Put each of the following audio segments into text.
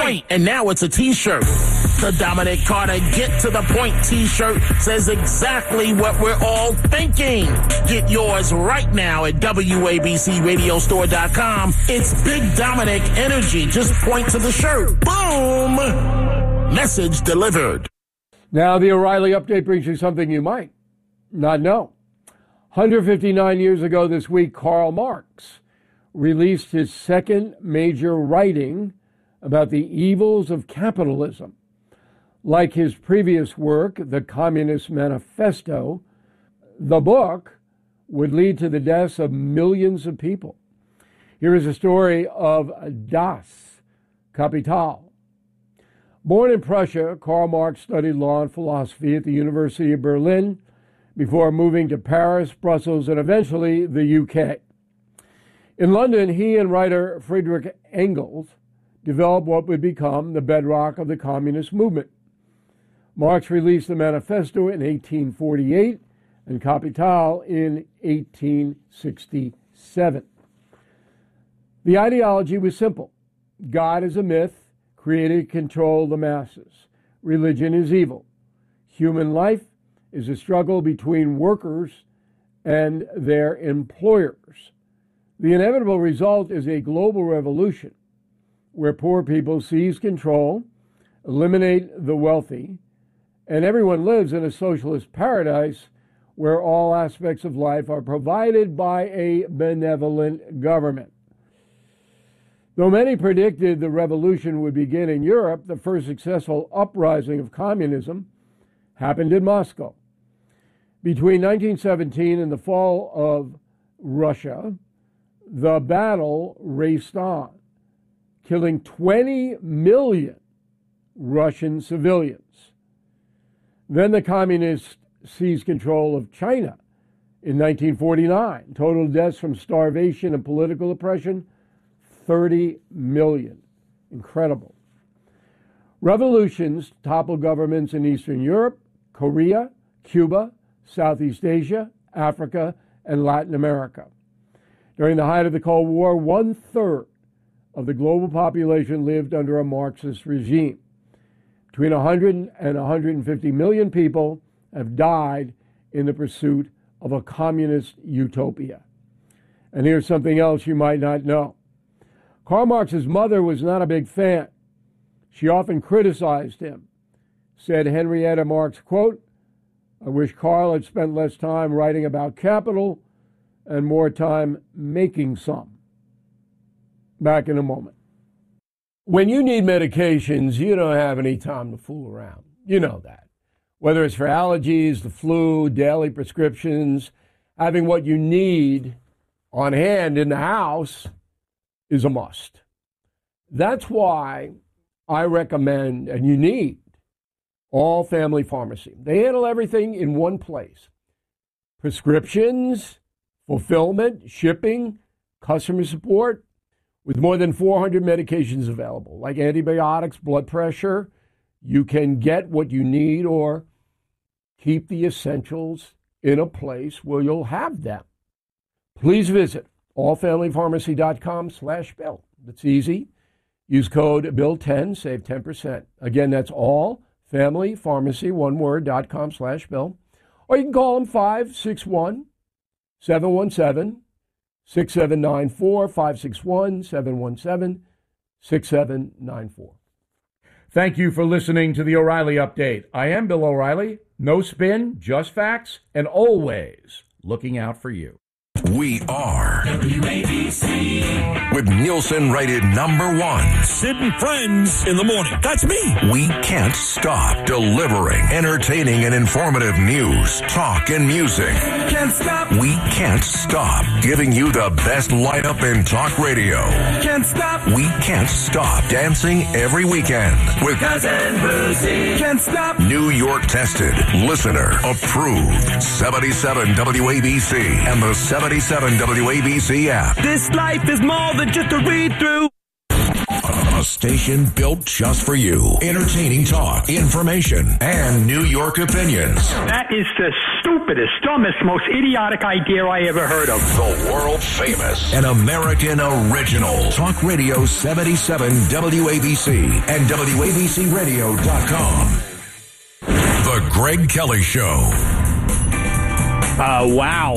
point. And now it's a T-shirt. The Dominic Carter Get to the Point T-shirt says exactly what we're all thinking. Get yours right now at WABCRadiostore.com. It's Big Dominic energy. Just point to the shirt. Boom! Message delivered. Now the O'Reilly Update brings you something you might not know. 159 years ago this week, Karl Marx released his second major writing about the evils of capitalism. Like his previous work, The Communist Manifesto, the book would lead to the deaths of millions of people. Here is a story of Das Kapital. Born in Prussia, Karl Marx studied law and philosophy at the University of Berlin before moving to Paris, Brussels, and eventually the UK. In London, he and writer Friedrich Engels developed what would become the bedrock of the communist movement. Marx released the Manifesto in 1848 and Kapital in 1867. The ideology was simple. God is a myth created to control the masses. Religion is evil. Human life is a struggle between workers and their employers. The inevitable result is a global revolution where poor people seize control, eliminate the wealthy, and everyone lives in a socialist paradise where all aspects of life are provided by a benevolent government. Though many predicted the revolution would begin in Europe, the first successful uprising of communism happened in Moscow. Between 1917 and the fall of Russia, the battle raced on, killing 20 million Russian civilians. Then the communists seized control of China in 1949. Total deaths from starvation and political oppression, 30 million. Incredible. Revolutions toppled governments in Eastern Europe, Korea, Cuba, Southeast Asia, Africa, and Latin America. During the height of the Cold War, 1/3 of the global population lived under a Marxist regime. Between 100 and 150 million people have died in the pursuit of a communist utopia. And here's something else you might not know. Karl Marx's mother was not a big fan. She often criticized him. Said Henrietta Marx, quote, "I wish Karl had spent less time writing about capital and more time making some." Back in a moment. When you need medications, you don't have any time to fool around. You know that. Whether it's for allergies, the flu, daily prescriptions, having what you need on hand in the house is a must. That's why I recommend, and you need, All Family Pharmacy. They handle everything in one place. Prescriptions, fulfillment, shipping, customer support, with more than 400 medications available, like antibiotics, blood pressure. You can get what you need or keep the essentials in a place where you'll have them. Please visit allfamilypharmacy.com/Bill. It's easy. Use code BILL10, save 10%. Again, that's allfamilypharmacy, one word, .com/Bill. Or you can call them 561-717-6794, 561-717-6794. Thank you for listening to the O'Reilly Update. I am Bill O'Reilly. No spin, just facts, and always looking out for you. We are WABC with Nielsen rated #1. Sid and Friends in the morning. That's me. We can't stop delivering entertaining and informative news, talk, and music. Can't stop. We can't stop giving you the best lineup in talk radio. Can't stop. We can't stop dancing every weekend with Cousin Brucey. Can't stop. New York tested, listener approved 77 WABC and the 77 WABC app. This life is more than just a read-through. A station built just for you. Entertaining talk, information, and New York opinions. That is the stupidest, dumbest, most idiotic idea I ever heard of. The world famous and American original. Talk Radio 77 WABC and WABCRadio.com. The Greg Kelly Show. Wow.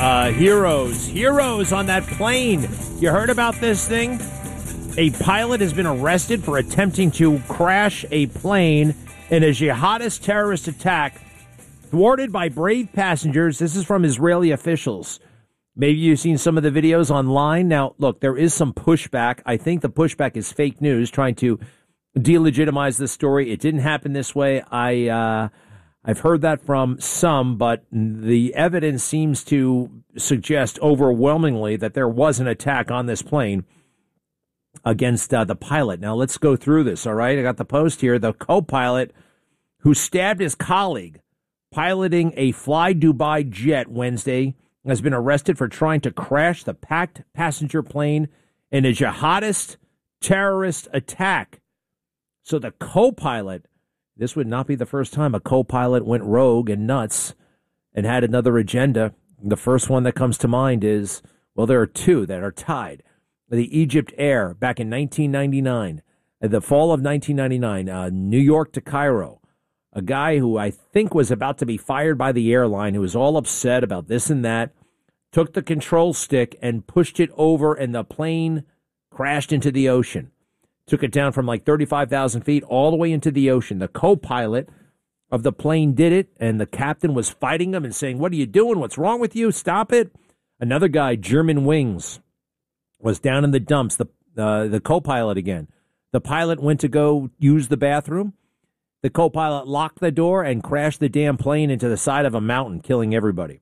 Heroes on that plane. You heard about this thing? A pilot has been arrested for attempting to crash a plane in a jihadist terrorist attack thwarted by brave passengers. This is from Israeli officials. Maybe you've seen some of the videos online. Now, look, there is some pushback. I think the pushback is fake news, trying to delegitimize the story. It didn't happen this way. I've heard that from some, but the evidence seems to suggest overwhelmingly that there was an attack on this plane against the pilot. Now, let's go through this, all right? I got the post here. The co-pilot who stabbed his colleague piloting a Fly Dubai jet Wednesday has been arrested for trying to crash the packed passenger plane in a jihadist terrorist attack. So the co-pilot, this would not be the first time a co-pilot went rogue and nuts and had another agenda. The first one that comes to mind is, well, there are two that are tied. The Egypt Air back in 1999, the fall of 1999, New York to Cairo. A guy who I think was about to be fired by the airline, who was all upset about this and that, took the control stick and pushed it over, and the plane crashed into the ocean. Took it down from like 35,000 feet all the way into the ocean. The co-pilot of the plane did it, and the captain was fighting him and saying, "What are you doing? What's wrong with you? Stop it." Another guy, German Wings, was down in the dumps, the co-pilot again. The pilot went to go use the bathroom. The co-pilot locked the door and crashed the damn plane into the side of a mountain, killing everybody.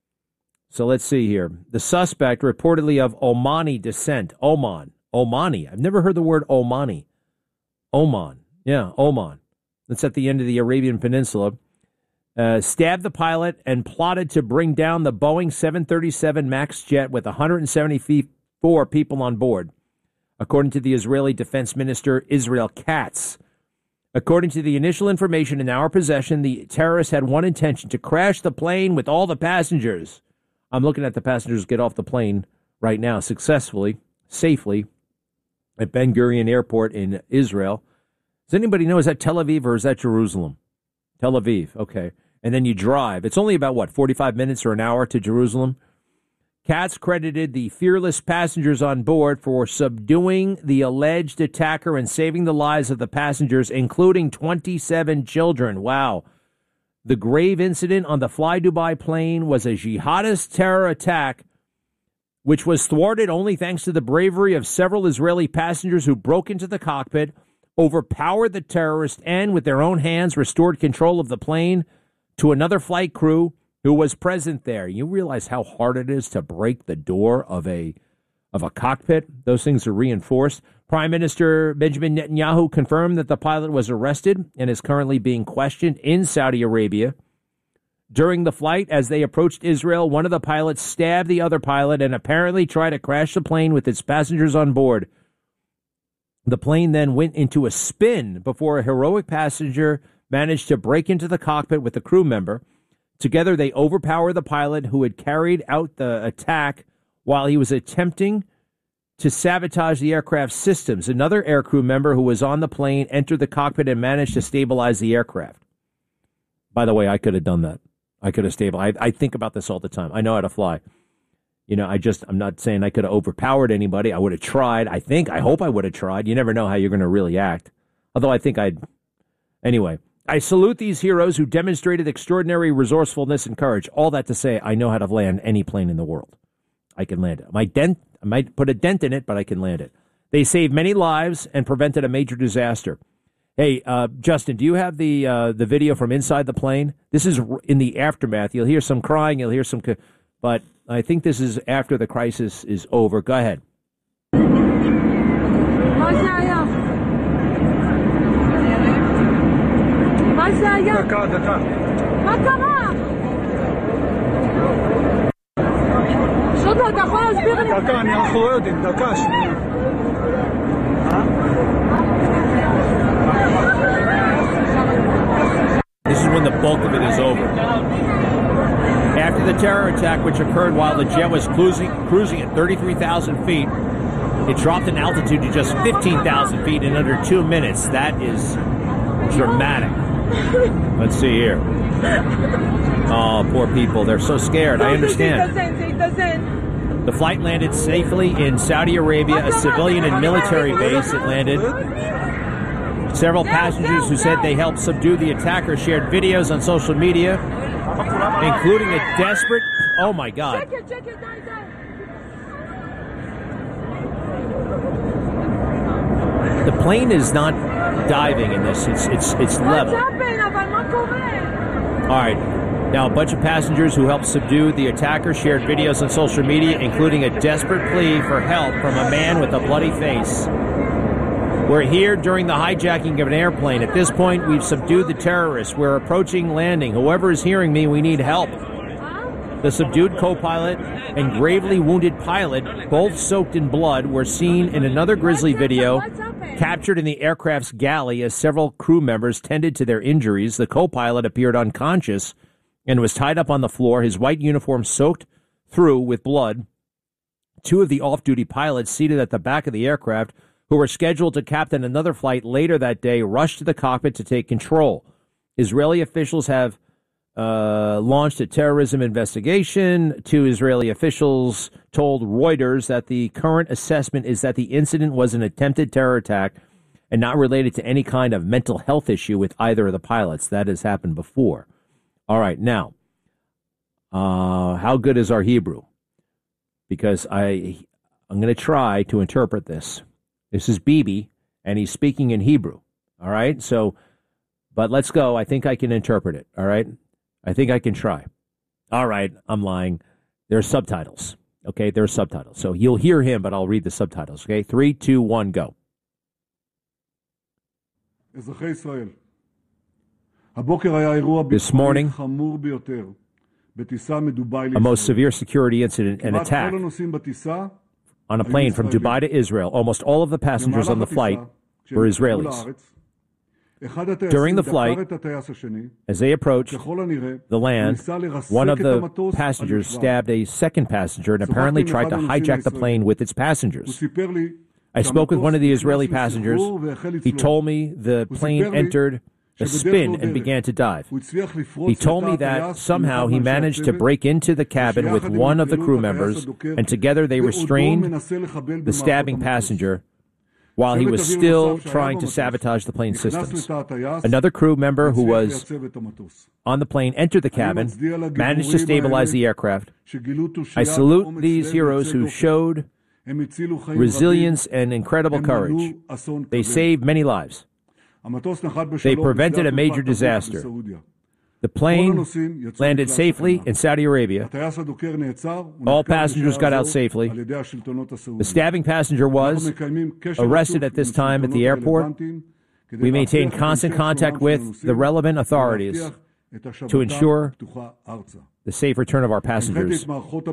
So let's see here. The suspect, reportedly of Omani descent, Omani. I've never heard the word Omani. Oman. Yeah, Oman. That's at the end of the Arabian Peninsula. Stabbed the pilot and plotted to bring down the Boeing 737 MAX jet with 174 people on board, according to the Israeli Defense Minister Israel Katz. According to the initial information in our possession, the terrorists had one intention: to crash the plane with all the passengers. I'm looking at the passengers get off the plane right now successfully, safely, at Ben Gurion Airport in Israel. Does anybody know, is that Tel Aviv or is that Jerusalem? Tel Aviv, okay. And then you drive. It's only about, 45 minutes or an hour to Jerusalem? Katz credited the fearless passengers on board for subduing the alleged attacker and saving the lives of the passengers, including 27 children. Wow. The grave incident on the Fly Dubai plane was a jihadist terror attack, which was thwarted only thanks to the bravery of several Israeli passengers who broke into the cockpit, overpowered the terrorist, and with their own hands restored control of the plane to another flight crew who was present there. You realize how hard it is to break the door of a cockpit? Those things are reinforced. Prime Minister Benjamin Netanyahu confirmed that the pilot was arrested and is currently being questioned in Saudi Arabia. During the flight, as they approached Israel, one of the pilots stabbed the other pilot and apparently tried to crash the plane with its passengers on board. The plane then went into a spin before a heroic passenger managed to break into the cockpit with the crew member. Together, they overpowered the pilot who had carried out the attack while he was attempting to sabotage the aircraft systems. Another aircrew member who was on the plane entered the cockpit and managed to stabilize the aircraft. By the way, I could have done that. I could have stabilized. I think about this all the time. I know how to fly. I'm not saying I could have overpowered anybody. I would have tried. I hope I would have tried. You never know how you're going to really act. Although anyway. I salute these heroes who demonstrated extraordinary resourcefulness and courage. All that to say, I know how to land any plane in the world. I can land it. I might put a dent in it, but I can land it. They saved many lives and prevented a major disaster. Hey, Justin, do you have the video from inside the plane? This is in the aftermath. You'll hear some crying. You'll hear some, but I think this is after the crisis is over. Go ahead. דקה. מה קרה? שוטר, אתה יכול להסביר לי? דקה, אנחנו לא יודעים. דקה, שנייה. attack, which occurred while the jet was cruising at 33,000 feet. It dropped in altitude to just 15,000 feet in under 2 minutes. That is dramatic. Let's see here. Oh, poor people. They're so scared. I understand. The flight landed safely in Saudi Arabia, a civilian and military base. It landed. Several passengers who said they helped subdue the attacker shared videos on social media, including a desperate... Oh, my God. Check it, The plane is not diving in this. It's level. All right. Now, a bunch of passengers who helped subdue the attacker shared videos on social media, including a desperate plea for help from a man with a bloody face. We're here during the hijacking of an airplane. At this point, we've subdued the terrorists. We're approaching landing. Whoever is hearing me, we need help. The subdued co-pilot and gravely wounded pilot, both soaked in blood, were seen in another grisly video captured in the aircraft's galley as several crew members tended to their injuries. The co-pilot appeared unconscious and was tied up on the floor, his white uniform soaked through with blood. Two of the off-duty pilots seated at the back of the aircraft, who were scheduled to captain another flight later that day, rushed to the cockpit to take control. Israeli officials have launched a terrorism investigation. Two Israeli officials told Reuters that the current assessment is that the incident was an attempted terror attack and not related to any kind of mental health issue with either of the pilots. That has happened before. All right, now, how good is our Hebrew? Because I'm going to try to interpret this. This is Bibi, and he's speaking in Hebrew. All right, so, but let's go. I think I can interpret it. All right, I think I can try. All right, I'm lying. There's subtitles. Okay, there's subtitles. So you'll hear him, but I'll read the subtitles. Okay, 3, 2, 1, go. This morning, a most severe security incident and attack on a plane from Dubai to Israel. Almost all of the passengers on the flight were Israelis. During the flight, as they approached the land, one of the passengers stabbed a second passenger and apparently tried to hijack the plane with its passengers. I spoke with one of the Israeli passengers. He told me the plane entered a spin and began to dive. He told me that somehow he managed to break into the cabin with one of the crew members, and together they restrained the stabbing passenger while he was still trying to sabotage the plane's systems. Another crew member who was on the plane entered the cabin, managed to stabilize the aircraft. I salute these heroes who showed resilience and incredible courage. They saved many lives. They prevented a major disaster. The plane landed safely in Saudi Arabia. All passengers got out safely. The stabbing passenger was arrested at this time at the airport. We maintain constant contact with the relevant authorities to ensure the safe return of our passengers.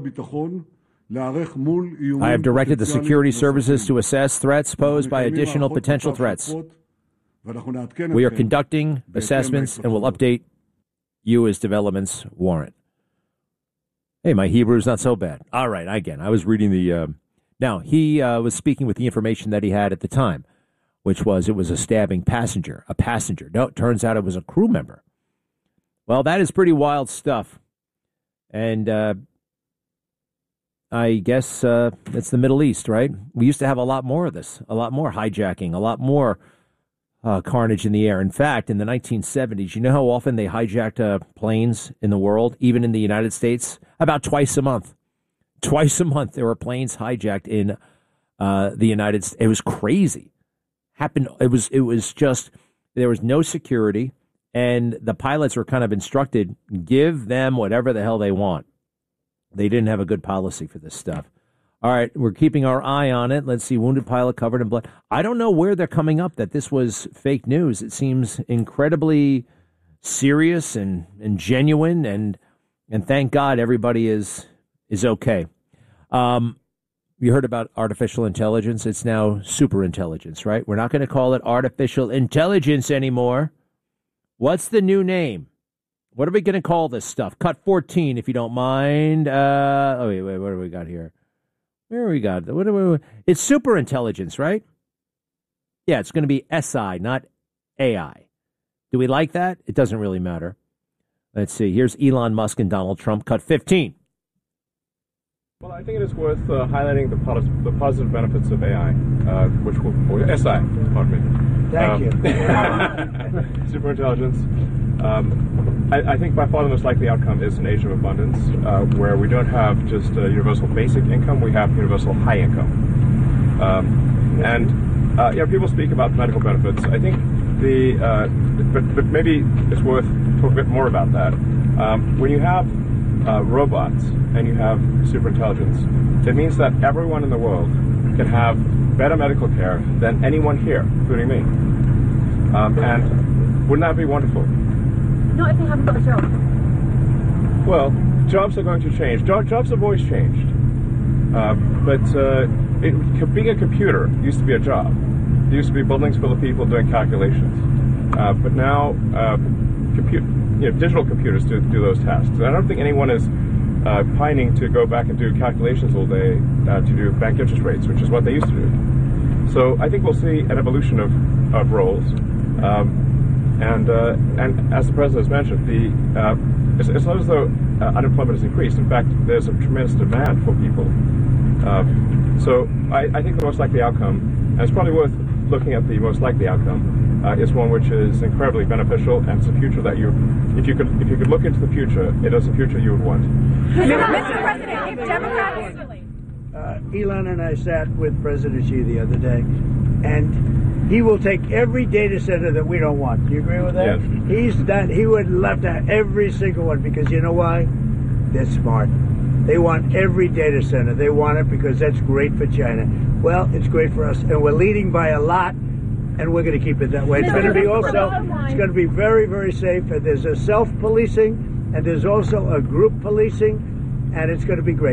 I have directed the security services to assess threats posed by additional potential threats. We are conducting assessments and will update you as developments warrant. Hey, my Hebrew's not so bad. All right, again, I was reading the... Now, he was speaking with the information that he had at the time, which was it was a stabbing passenger, a passenger. No, it turns out it was a crew member. Well, that is pretty wild stuff. And I guess it's the Middle East, right? We used to have a lot more of this, a lot more hijacking, a lot more carnage in the air. In fact, in the 1970s, you know how often they hijacked planes in the world, even in the United States? About twice a month. Twice a month, there were planes hijacked in the United States. It was crazy. It was just, there was no security, and the pilots were kind of instructed, give them whatever the hell they want. They didn't have a good policy for this stuff. All right, we're keeping our eye on it. Let's see, wounded pilot covered in blood. I don't know where they're coming up that this was fake news. It seems incredibly serious and genuine, and thank God everybody is okay. You heard about artificial intelligence. It's now super intelligence, right? We're not going to call it artificial intelligence anymore. What's the new name? What are we going to call this stuff? Cut 14, if you don't mind. Wait, what do we got here? Where do we got? It's super intelligence, right? Yeah, it's going to be SI, not AI. Do we like that? It doesn't really matter. Let's see. Here's Elon Musk and Donald Trump. Cut 15. Well, I think it is worth highlighting the positive benefits of AI, which will SI. Pardon me. Thank you. Superintelligence. I think by far the most likely outcome is an age of abundance, where we don't have just universal basic income, we have universal high income. People speak about medical benefits. I think but maybe it's worth talking a bit more about that. When you have robots and you have superintelligence, it means that everyone in the world can have better medical care than anyone here, including me. And wouldn't that be wonderful? Not if they haven't got a job. Well, jobs are going to change. Jobs have always changed. Being a computer used to be a job. There used to be buildings full of people doing calculations. But now, digital computers do those tasks. And I don't think anyone is pining to go back and do calculations all day to do bank interest rates, which is what they used to do. So I think we'll see an evolution of roles. And as the president has mentioned, it's not as though unemployment has increased. In fact, there's a tremendous demand for people. So I think the most likely outcome, and it's probably worth looking at the most likely outcome, is one which is incredibly beneficial, and it's a future that if you could look into the future, it is a future you would want. Mr. President, if Democrats... Elon and I sat with President Xi the other day, and he will take every data center that we don't want. Do you agree with that? Yes. He would love to have every single one, because you know why? They're smart. They want every data center. They want it because that's great for China. Well, it's great for us, and we're leading by a lot, and we're going to keep it that way. It's going to be it's going to be very, very safe, and there's a self-policing, and there's also a group policing, and it's going to be great.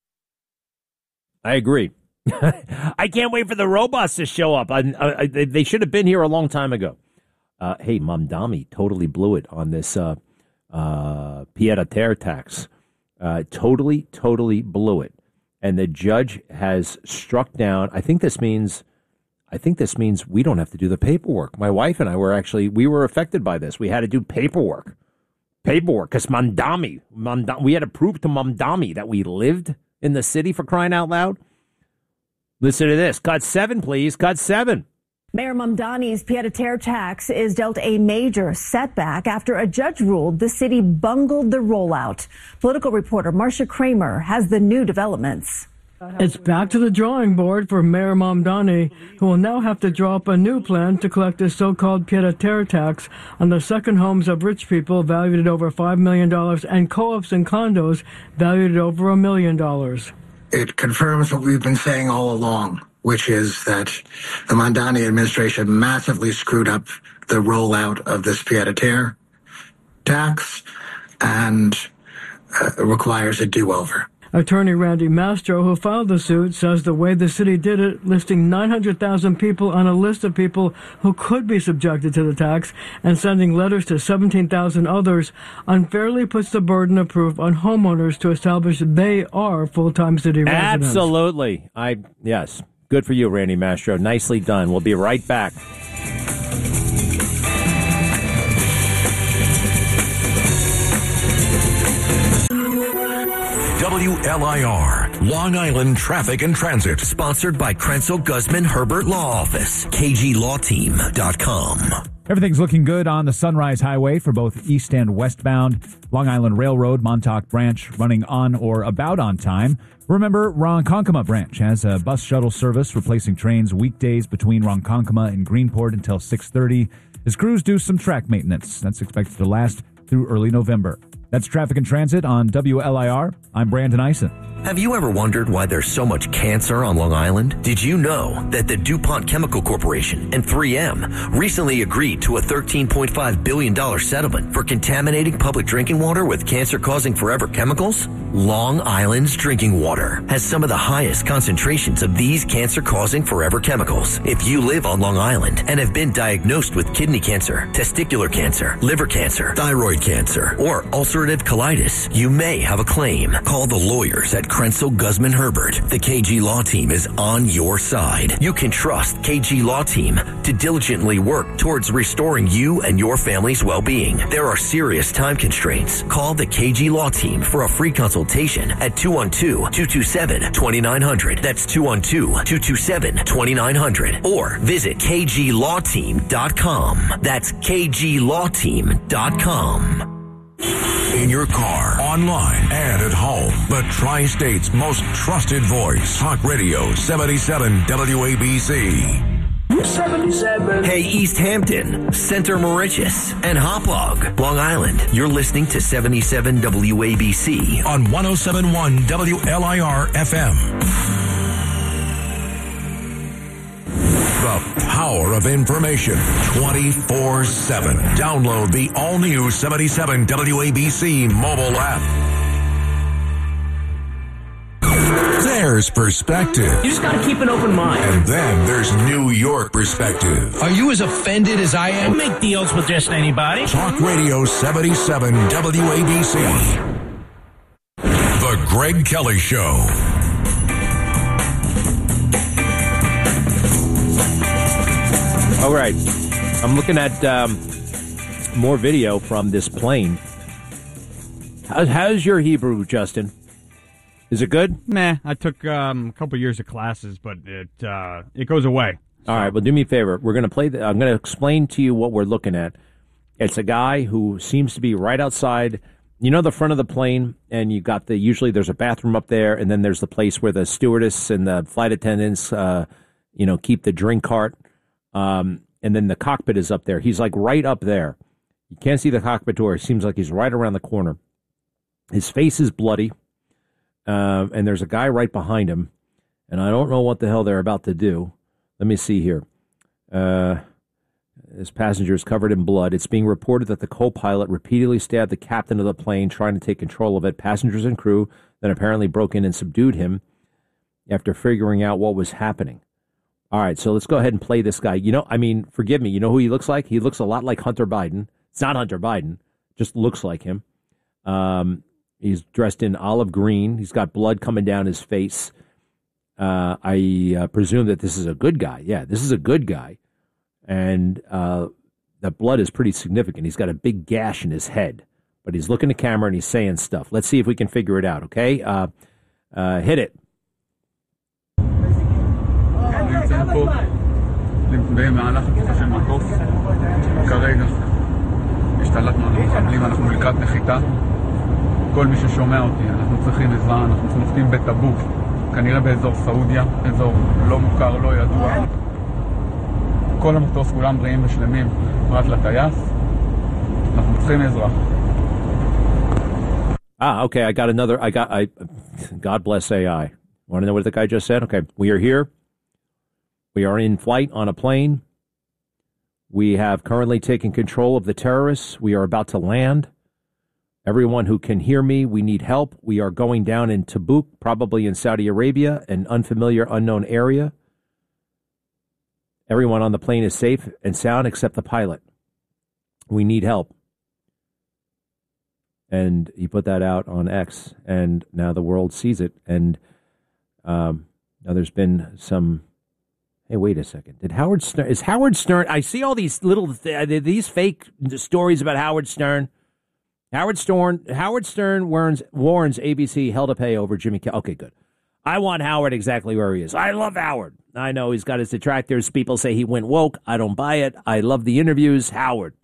I agree. I can't wait for the robots to show up. They should have been here a long time ago. Hey, Mamdani totally blew it on this pied-à-terre tax. Totally blew it. And the judge has struck down. I think this means we don't have to do the paperwork. My wife and I we were affected by this. We had to do paperwork because we had to prove to Mamdani that we lived in the city, for crying out loud. Listen to this. Cut 7, please. Cut 7. Mayor Mamdani's pied-à-terre tax is dealt a major setback after a judge ruled the city bungled the rollout. Political reporter Marcia Kramer has the new developments. It's back to the drawing board for Mayor Mamdani, who will now have to draw up a new plan to collect the so-called pied-à-terre tax on the second homes of rich people valued at over $5 million and co-ops and condos valued at over $1 million. It confirms what we've been saying all along, which is that the Mamdani administration massively screwed up the rollout of this pied-à-terre tax and requires a do-over. Attorney Randy Mastro, who filed the suit, says the way the city did it, listing 900,000 people on a list of people who could be subjected to the tax and sending letters to 17,000 others, unfairly puts the burden of proof on homeowners to establish they are full-time city residents. Absolutely. Yes. Good for you, Randy Mastro. Nicely done. We'll be right back. WLIR, Long Island Traffic and Transit. Sponsored by Krenzel Guzman Herbert Law Office. KGLawTeam.com. Everything's looking good on the Sunrise Highway for both east and westbound. Long Island Railroad, Montauk Branch running on or about on time. Remember, Ronkonkoma Branch has a bus shuttle service replacing trains weekdays between Ronkonkoma and Greenport until 6:30 as crews do some track maintenance. That's expected to last through early November. That's Traffic and Transit on WLIR. I'm Brandon Eisen. Have you ever wondered why there's so much cancer on Long Island? Did you know that the DuPont Chemical Corporation and 3M recently agreed to a $13.5 billion settlement for contaminating public drinking water with cancer-causing forever chemicals? Long Island's drinking water has some of the highest concentrations of these cancer-causing forever chemicals. If you live on Long Island and have been diagnosed with kidney cancer, testicular cancer, liver cancer, thyroid cancer, or ulcerative colitis, you may have a claim. Call the lawyers at Krenzel Guzman Herbert. The KG Law Team is on your side. You can trust KG Law Team to diligently work towards restoring you and your family's well-being. There are serious time constraints. Call the KG Law Team for a free consultation at 212-227-2900. That's 212-227-2900. Or visit kglawteam.com. That's kglawteam.com. In your car, online, and at home. The Tri-State's most trusted voice. Talk Radio 77 WABC. 77. Hey, East Hampton, Center Moriches, and Hauppauge, Long Island. You're listening to 77 WABC on 107.1 WLIR FM. The power of information 24/7. Download the all-new 77 WABC mobile app. There's perspective. You just gotta keep an open mind. And then there's New York perspective. Are you as offended as I am? Make deals with just anybody. Talk Radio 77 WABC. The Greg Kelly Show. All right. I'm looking at more video from this plane. How's your Hebrew, Justin? Is it good? Nah, I took a couple years of classes, but it goes away. So. All right, well, do me a favor. We're going to play. I'm going to explain to you what we're looking at. It's a guy who seems to be right outside, you know, the front of the plane, and you got usually there's a bathroom up there, and then there's the place where the stewardess and the flight attendants, keep the drink cart, and then the cockpit is up there. He's like right up there. You can't see the cockpit door. It seems like he's right around the corner. His face is bloody. And there's a guy right behind him, and I don't know what the hell they're about to do. Let me see here. This passenger is covered in blood. It's being reported that the co-pilot repeatedly stabbed the captain of the plane, trying to take control of it. Passengers and crew then apparently broke in and subdued him after figuring out what was happening. All right, so let's go ahead and play this guy. Forgive me. You know who he looks like? He looks a lot like Hunter Biden. It's not Hunter Biden. Just looks like him. He's dressed in olive green. He's got blood coming down his face. I presume that this is a good guy. Yeah, this is a good guy. And the blood is pretty significant. He's got a big gash in his head. But he's looking at the camera and he's saying stuff. Let's see if we can figure it out, okay? Hit it. במהלך התקיפה של מטוס, כרגע השתלטנו על המחבלים, אנחנו לקראת נחיתה. כל מי ששומע אותי, אנחנו צריכים עזרה, אנחנו נוחתים בטבוק, כנראה באזור סעודיה, אזור לא מוכר, לא ידוע. כל המטוס כולם בריאים ושלמים, פרט לטייס, אנחנו צריכים עזרה. Okay, God bless AI. Want to know what the guy just said? Okay, we are here. We are in flight on a plane. We have currently taken control of the terrorists. We are about to land. Everyone who can hear me, we need help. We are going down in Tabuk, probably in Saudi Arabia, an unfamiliar, unknown area. Everyone on the plane is safe and sound except the pilot. We need help. And he put that out on X, and now the world sees it. And now there's been some... Hey, wait a second. Is Howard Stern... I see all these these fake stories about Howard Stern. Howard Stern warns ABC hell to pay over Jimmy Kimmel. Okay, good. I want Howard exactly where he is. I love Howard. I know he's got his detractors. People say he went woke. I don't buy it. I love the interviews. Howard.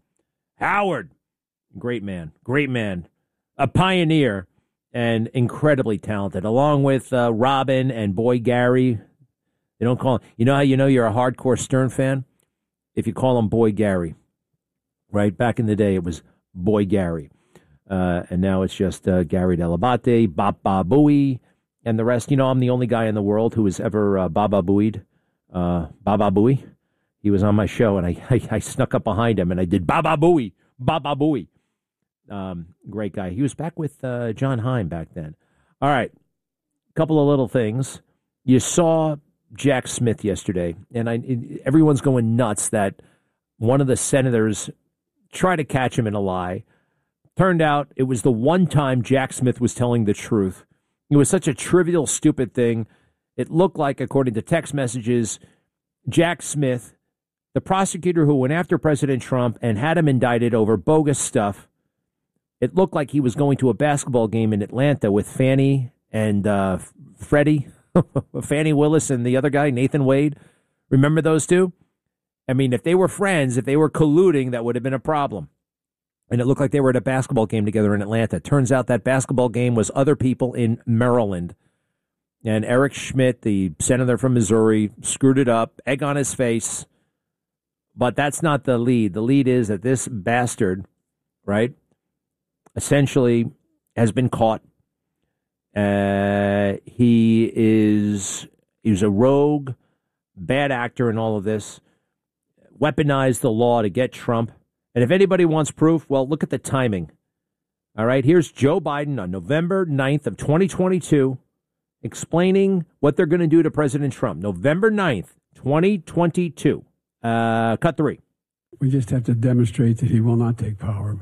Great man. A pioneer and incredibly talented, along with Robin and Boy Gary. They don't call him. You know how you know you're a hardcore Stern fan? If you call him Boy Gary. Right? Back in the day, it was Boy Gary. And now it's just Gary Delabate, Baba Booey, and the rest. You know, I'm the only guy in the world who has ever Baba Booeyed. Baba Booey. He was on my show, and I snuck up behind him, and I did Baba Booey. Baba Booey. Great guy. He was back with John Heim back then. All right. A couple of little things. You saw Jack Smith yesterday, and everyone's going nuts that one of the senators tried to catch him in a lie. Turned out it was the one time Jack Smith was telling the truth. It was such a trivial, stupid thing. It looked like, according to text messages, Jack Smith, the prosecutor who went after President Trump and had him indicted over bogus stuff, it looked like he was going to a basketball game in Atlanta with Fannie and Freddie, Fannie Willis and the other guy, Nathan Wade. Remember those two? I mean, if they were friends, if they were colluding, that would have been a problem. And it looked like they were at a basketball game together in Atlanta. Turns out that basketball game was other people in Maryland. And Eric Schmidt, the senator from Missouri, screwed it up, egg on his face. But that's not the lead. The lead is that this bastard, right, essentially has been caught. He's a rogue, bad actor in all of this, weaponized the law to get Trump. And if anybody wants proof, well, look at the timing. All right, here's Joe Biden on November 9th of 2022 explaining what they're going to do to President Trump. November 9th, 2022. Cut 3. We just have to demonstrate that he will not take power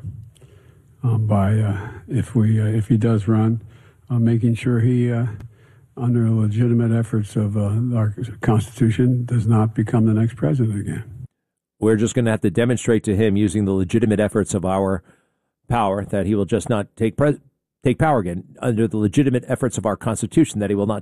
if he does run, making sure he, under legitimate efforts of our Constitution, does not become the next president again. We're just going to have to demonstrate to him, using the legitimate efforts of our power, that he will just not take power again. Under the legitimate efforts of our Constitution, that he will not